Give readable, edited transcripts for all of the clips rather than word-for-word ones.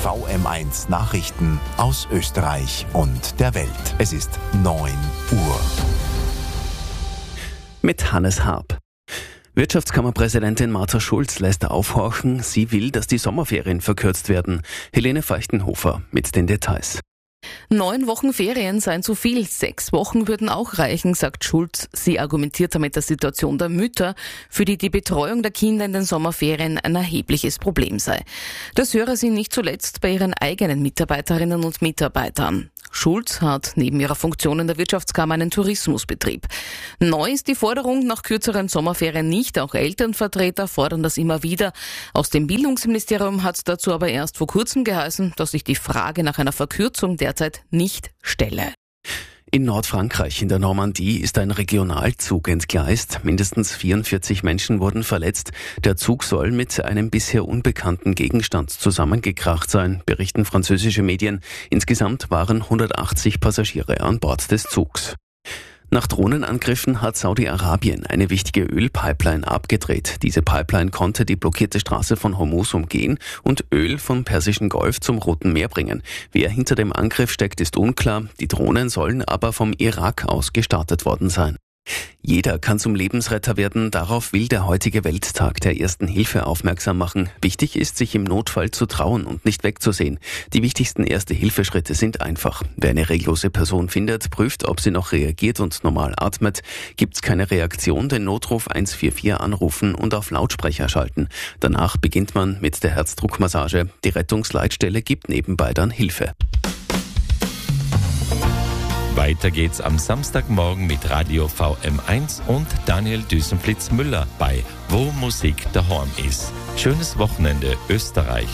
VM1 Nachrichten aus Österreich und der Welt. Es ist 9 Uhr. Mit Hannes Harp. Wirtschaftskammerpräsidentin Martha Schulz lässt aufhorchen, sie will, dass die Sommerferien verkürzt werden. Helene Feuchtenhofer mit den Details. 9 Wochen Ferien seien zu viel, 6 Wochen würden auch reichen, sagt Schulz. Sie argumentiert damit der Situation der Mütter, für die die Betreuung der Kinder in den Sommerferien ein erhebliches Problem sei. Das höre sie nicht zuletzt bei ihren eigenen Mitarbeiterinnen und Mitarbeitern. Schulz hat neben ihrer Funktion in der Wirtschaftskammer einen Tourismusbetrieb. Neu ist die Forderung nach kürzeren Sommerferien nicht. Auch Elternvertreter fordern das immer wieder. Aus dem Bildungsministerium hat es dazu aber erst vor kurzem geheißen, dass sich die Frage nach einer Verkürzung derzeit nicht stelle. In Nordfrankreich, in der Normandie, ist ein Regionalzug entgleist. Mindestens 44 Menschen wurden verletzt. Der Zug soll mit einem bisher unbekannten Gegenstand zusammengekracht sein, berichten französische Medien. Insgesamt waren 180 Passagiere an Bord des Zugs. Nach Drohnenangriffen hat Saudi-Arabien eine wichtige Ölpipeline abgedreht. Diese Pipeline konnte die blockierte Straße von Hormuz umgehen und Öl vom Persischen Golf zum Roten Meer bringen. Wer hinter dem Angriff steckt, ist unklar. Die Drohnen sollen aber vom Irak aus gestartet worden sein. Jeder kann zum Lebensretter werden, darauf will der heutige Welttag der Ersten Hilfe aufmerksam machen. Wichtig ist, sich im Notfall zu trauen und nicht wegzusehen. Die wichtigsten Erste-Hilfe-Schritte sind einfach. Wer eine reglose Person findet, prüft, ob sie noch reagiert und normal atmet. Gibt's keine Reaktion, den Notruf 144 anrufen und auf Lautsprecher schalten. Danach beginnt man mit der Herzdruckmassage. Die Rettungsleitstelle gibt nebenbei dann Hilfe. Weiter geht's am Samstagmorgen mit Radio VM1 und Daniel Düsenflitz-Müller bei Wo Musik daheim ist. Schönes Wochenende, Österreich.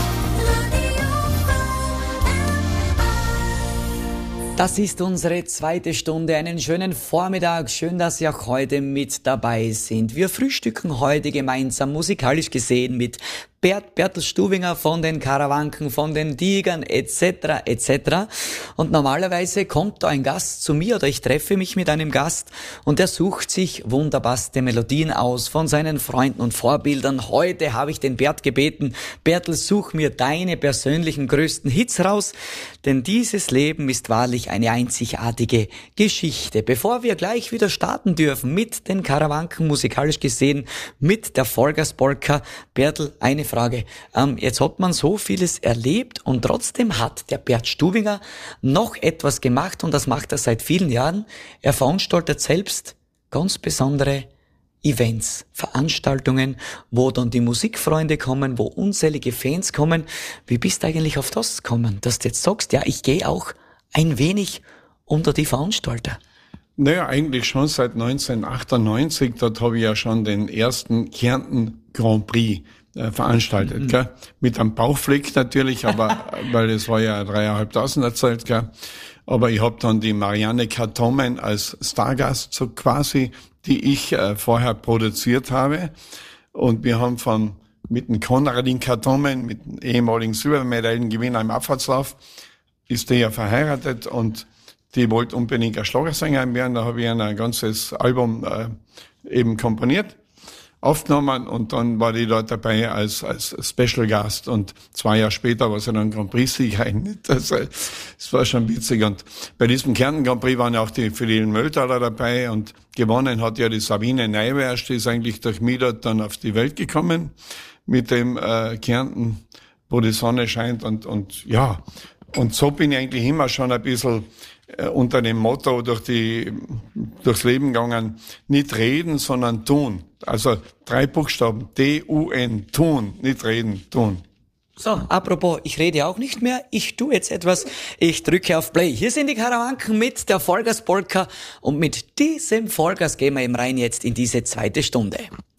Das ist unsere zweite Stunde. Einen schönen Vormittag. Schön, dass Sie auch heute mit dabei sind. Wir frühstücken heute gemeinsam musikalisch gesehen mit Bertel Stubinger von den Karawanken, von den Tigern etc. etc. Und normalerweise kommt da ein Gast zu mir oder ich treffe mich mit einem Gast und der sucht sich wunderbarste Melodien aus von seinen Freunden und Vorbildern. Heute habe ich den Bert gebeten, Bertel, such mir deine persönlichen größten Hits raus, denn dieses Leben ist wahrlich eine einzigartige Geschichte. Bevor wir gleich wieder starten dürfen mit den Karawanken, musikalisch gesehen, mit der Vollgaspolka, Bertel, eine Frage. Jetzt hat man so vieles erlebt und trotzdem hat der Bert Stubinger noch etwas gemacht und das macht er seit vielen Jahren. Er veranstaltet selbst ganz besondere Events, Veranstaltungen, wo dann die Musikfreunde kommen, wo unzählige Fans kommen. Wie bist du eigentlich auf das gekommen, dass du jetzt sagst, ja, ich gehe auch ein wenig unter die Veranstalter? Naja, eigentlich schon seit 1998, dort habe ich ja schon den ersten Kärnten Grand Prix veranstaltet, gell? Mit einem Bauchfleck natürlich, aber weil es war ja 3.500 Zeit, gell? Aber ich habe dann die Marianne Kartomen als Stargast so quasi, die ich vorher produziert habe, und wir haben mit dem Konradin Kartomen, mit dem ehemaligen Silbermedaillengewinner im Abfahrtslauf, ist der ja verheiratet und die wollte unbedingt ein Schlagersänger werden. Da habe ich ein ganzes Album eben komponiert, aufgenommen und dann war die dort dabei als Special Gast und 2 Jahre später war sie dann Grand Prix-Sieger. Also, es war schon witzig und bei diesem Kärnten Grand Prix waren ja auch die Phililen Mölltaler dabei und gewonnen hat ja die Sabine Neiwersch, die ist eigentlich durch mich dort dann auf die Welt gekommen mit dem Kärnten, wo die Sonne scheint und ja, und so bin ich eigentlich immer schon ein bisschen unter dem Motto durchs Leben gegangen, nicht reden, sondern tun. Also 3 Buchstaben, D-U-N, tun, nicht reden, tun. So, apropos, ich rede auch nicht mehr, ich tue jetzt etwas, ich drücke auf Play. Hier sind die Karawanken mit der Vollgaspolka und mit diesem Vollgas gehen wir eben rein jetzt in diese zweite Stunde.